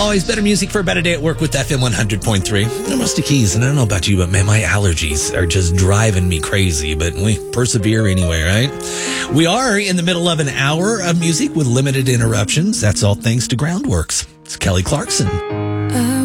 Always better music for a better day at work with FM 100.3. I'm Rusty Keys, and I don't know about you, but man, my allergies are just driving me crazy, but we persevere anyway, right? We are in the middle of an hour of music with limited interruptions. That's all thanks to Groundworks. It's Kelly Clarkson.